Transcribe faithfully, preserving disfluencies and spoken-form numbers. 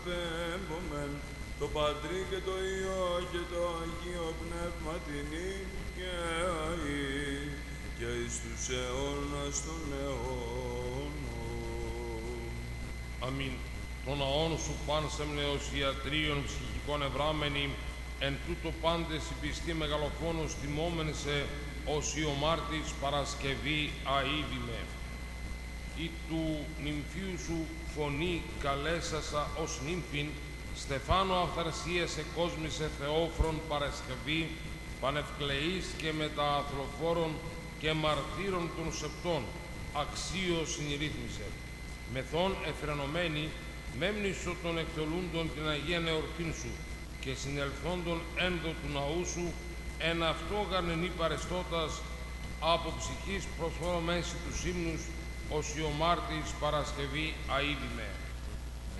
Πέμπομεν το Πατρί και το Υιό και το Αγίο Πνεύμα την και αεί και εις τους αιώνας των αιώνων. Αμήν. Τον ναόν σου παν σεμνεος ιατρίων ψυχικών ευράμενοι, εν τούτο πάντες η πιστή μεγαλοφόνος τιμόμενη σε ως Ιωμάρτης Παρασκευή αείδημε. Ή του νυμφίου σου φωνή καλέσασα ως νύμφην, Στεφάνο αυθαρσίας εκόσμησε Θεόφρον Παρασκευή, πανευκλεής και μετααθροφόρων και μαρτύρων των σεπτών, αξίως συνηρύθμισε. Μεθόν εφρενωμένη, μέμνησο των εκτελούντων την Αγία Εορτήν σου και συνελθόντων ένδο του ναού σου, εν αυτό γαρνενή παρεστώτας, από ψυχής προσφέρω μέση τους ύμνους, ως Ιωμάρτης Παρασκευή αείδημε.